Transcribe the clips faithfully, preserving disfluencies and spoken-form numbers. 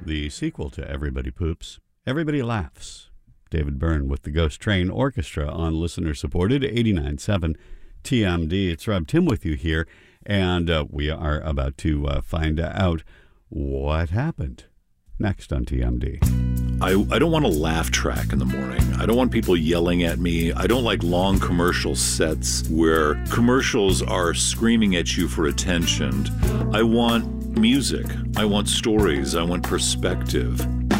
the sequel to Everybody Poops, Everybody Laughs. David Byrne with the Ghost Train Orchestra on listener-supported eighty-nine point seven T M D. It's Rob Tim with you here, and uh, we are about to uh, find out what happened next on T M D. I, I don't want a laugh track in the morning. I don't want people yelling at me. I don't like long commercial sets where commercials are screaming at you for attention. I want music. I want stories. I want perspective.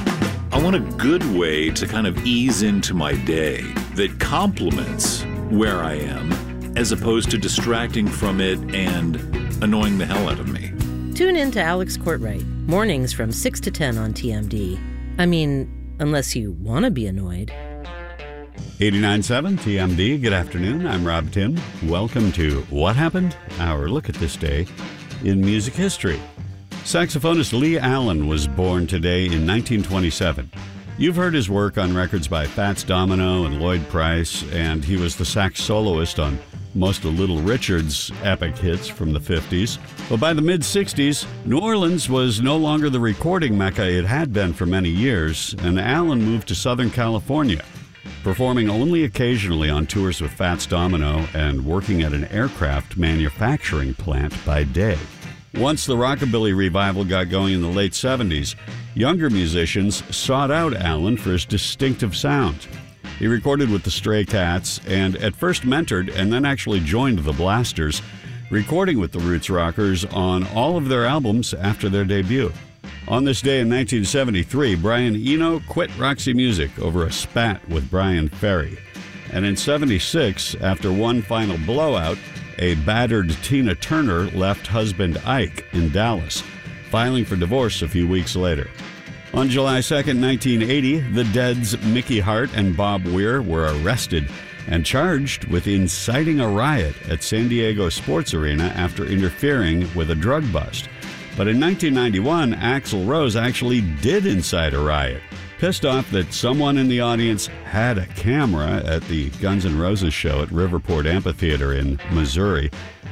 I want a good way to kind of ease into my day that complements where I am as opposed to distracting from it and annoying the hell out of me. Tune in to Alex Courtwright, mornings from six to ten on T M D. I mean, unless you want to be annoyed. eighty-nine point seven T M D, good afternoon. I'm Rob Tim. Welcome to What Happened? Our look at this day in music history. Saxophonist Lee Allen was born today in nineteen twenty-seven. You've heard his work on records by Fats Domino and Lloyd Price, and he was the sax soloist on most of Little Richard's epic hits from the fifties. But by the mid-sixties, New Orleans was no longer the recording mecca it had been for many years, and Allen moved to Southern California, performing only occasionally on tours with Fats Domino and working at an aircraft manufacturing plant by day. Once the rockabilly revival got going in the late seventies, younger musicians sought out Allen for his distinctive sound. He recorded with the Stray Cats and at first mentored and then actually joined the Blasters, recording with the Roots Rockers on all of their albums after their debut. On this day in nineteen seventy-three, Brian Eno quit Roxy Music over a spat with Brian Ferry. And in seventy-six, after one final blowout, a battered Tina Turner left husband Ike in Dallas, filing for divorce a few weeks later. On July second, nineteen eighty, the Dead's Mickey Hart and Bob Weir were arrested and charged with inciting a riot at San Diego Sports Arena after interfering with a drug bust. But in nineteen ninety-one, Axl Rose actually did incite a riot. Pissed off that someone in the audience had a camera at the Guns N' Roses show at Riverport Amphitheater in Missouri,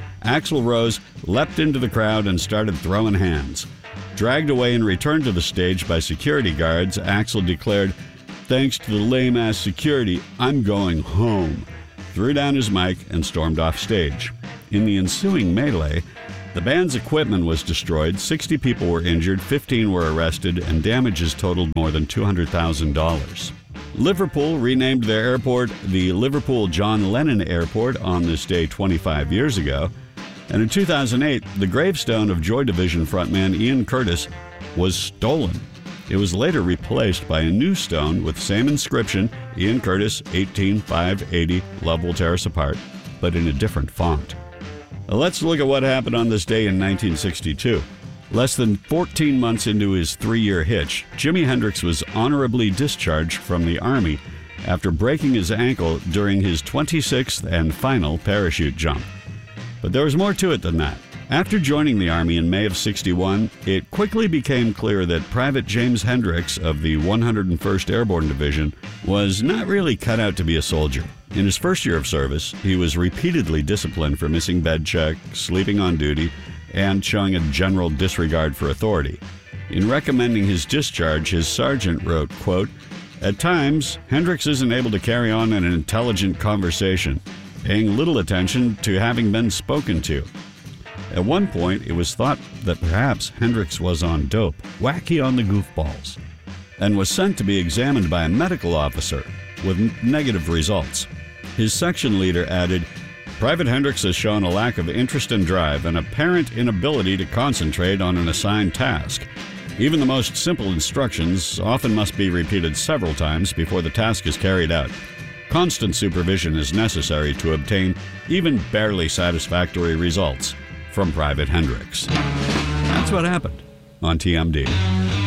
Axl Rose leapt into the crowd and started throwing hands. Dragged away and returned to the stage by security guards, Axl declared, "Thanks to the lame-ass security, I'm going home," threw down his mic and stormed off stage. In the ensuing melee, the band's equipment was destroyed, sixty people were injured, fifteen were arrested, and damages totaled more than two hundred thousand dollars. Liverpool renamed their airport the Liverpool John Lennon Airport on this day twenty-five years ago. And in two thousand eight, the gravestone of Joy Division frontman Ian Curtis was stolen. It was later replaced by a new stone with the same inscription, Ian Curtis, eighteen five eighty, Love Will Tear Us Apart, but in a different font. Let's look at what happened on this day in nineteen sixty-two. Less than fourteen months into his three-year hitch, Jimi Hendrix was honorably discharged from the Army after breaking his ankle during his twenty-sixth and final parachute jump. But there was more to it than that. After joining the Army in May of sixty-one, it quickly became clear that Private James Hendrix of the one hundred first Airborne Division was not really cut out to be a soldier. In his first year of service, he was repeatedly disciplined for missing bed check, sleeping on duty, and showing a general disregard for authority. In recommending his discharge, his sergeant wrote, quote, "At times, Hendrix isn't able to carry on an intelligent conversation, paying little attention to having been spoken to." At one point, it was thought that perhaps Hendrix was on dope, wacky on the goofballs, and was sent to be examined by a medical officer with negative results. His section leader added, "Private Hendrix has shown a lack of interest and drive, an apparent inability to concentrate on an assigned task. Even the most simple instructions often must be repeated several times before the task is carried out. Constant supervision is necessary to obtain even barely satisfactory results from Private Hendrix." That's what happened on T M D.